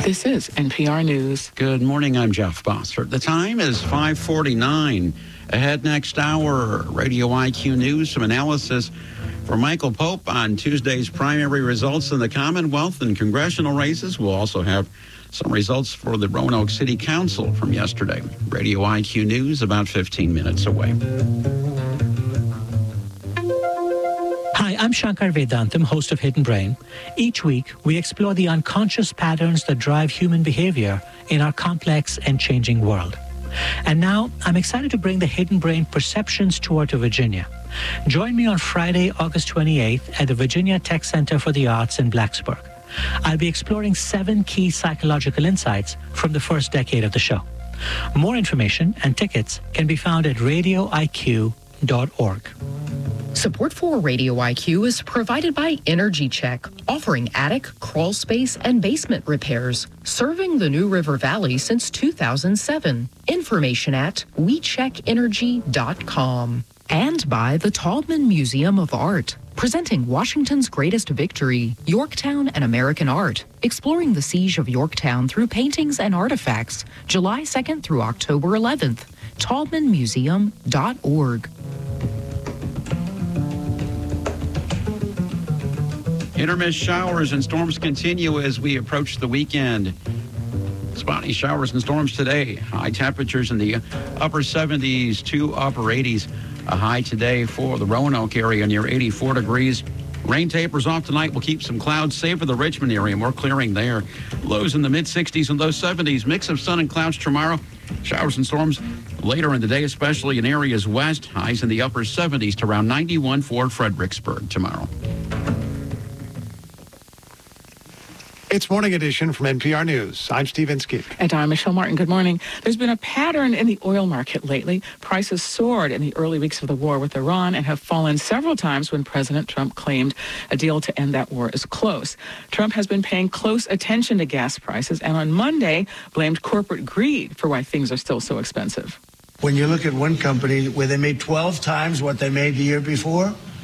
This is NPR News. Good morning, I'm Jeff Bossert. The time is 5:49. Ahead next hour, Radio IQ News, some analysis from Michael Pope on Tuesday's primary results in the Commonwealth and congressional races. We'll also have some results for the Roanoke City Council from yesterday. Radio IQ News about 15 minutes away. Hi, I'm Shankar Vedantam, host of Hidden Brain. Each week, we explore the unconscious patterns that drive human behavior in our complex and changing world. And now, I'm excited to bring the Hidden Brain Perceptions Tour to Virginia. Join me on Friday, August 28th at the Virginia Tech Center for the Arts in Blacksburg. I'll be exploring 7 key psychological insights from the first decade of the show. More information and tickets can be found at radioiq.org. Support for Radio IQ is provided by Energy Check, offering attic, crawl space, and basement repairs, serving the New River Valley since 2007. Information at WeCheckEnergy.com. And by the Taubman Museum of Art, presenting Washington's greatest victory, Yorktown and American Art, exploring the siege of Yorktown through paintings and artifacts, July 2nd through October 11th. TaubmanMuseum.org. Intermittent showers and storms continue as we approach the weekend. Spotty showers and storms today. High temperatures in the upper 70s to upper 80s. A high today for the Roanoke area near 84 degrees. Rain tapers off tonight. We'll keep some clouds, save for the Richmond area. More clearing there. Lows in the mid-60s and low 70s. Mix of sun and clouds tomorrow. Showers and storms later in the day, especially in areas west. Highs in the upper 70s to around 91 for Fredericksburg tomorrow. It's Morning Edition from NPR News. I'm Steve Inskeep. And I'm Michelle Martin. Good morning. There's been a pattern in the oil market lately. Prices soared in the early weeks of the war with Iran and have fallen several times when President Trump claimed a deal to end that war is close. Trump has been paying close attention to gas prices and on Monday blamed corporate greed for why things are still so expensive. When you look at one company where they made 12 times what they made the year before,